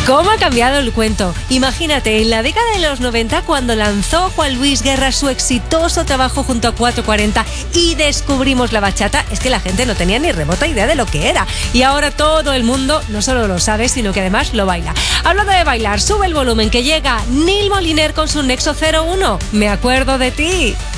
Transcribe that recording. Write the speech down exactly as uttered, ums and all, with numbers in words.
¿Cómo ha cambiado el cuento? Imagínate, en la década de los noventa, cuando lanzó Juan Luis Guerra su exitoso trabajo junto a cuatrocientos cuarenta y descubrimos la bachata, es que la gente no tenía ni remota idea de lo que era. Y ahora todo el mundo no solo lo sabe, sino que además lo baila. Hablando de bailar, sube el volumen que llega Neil Moliner con su Nexo cero uno. Me acuerdo de ti.